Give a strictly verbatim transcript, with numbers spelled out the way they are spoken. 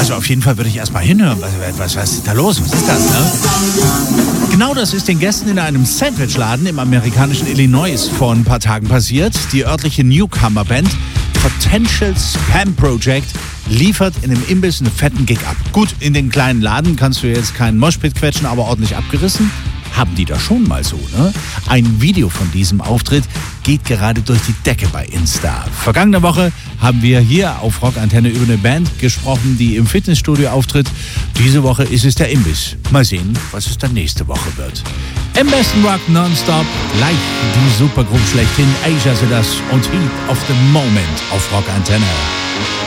Also auf jeden Fall würde ich erstmal hinhören. Was, was, was ist da los? Was ist das, ne? Genau das ist den Gästen in einem Sandwichladen im amerikanischen Illinois vor ein paar Tagen passiert. Die örtliche Newcomer-Band Potential Spam Project liefert in einem Imbiss einen fetten Gig ab. Gut, in den kleinen Laden kannst du jetzt keinen Moshpit quetschen, aber ordentlich abgerissen. Haben die da schon mal so, ne? Ein Video von diesem Auftritt geht gerade durch die Decke bei Insta. Vergangene Woche haben wir hier auf Rockantenne über eine Band gesprochen, die im Fitnessstudio auftritt. Diese Woche ist es der Imbiss. Mal sehen, was es dann nächste Woche wird. Im besten Rock nonstop, gleich die Supergroup schlechthin, Asia Sedas und Heat of the Moment auf Rockantenne.